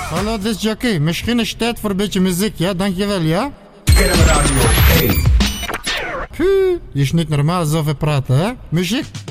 Hallo, dit is Jackie. Misschien is het tijd voor een beetje muziek, ja? Dankjewel, ja? Kennemer Radio 1. Puh, je is niet normaal zoveel praten, hè? Muziek.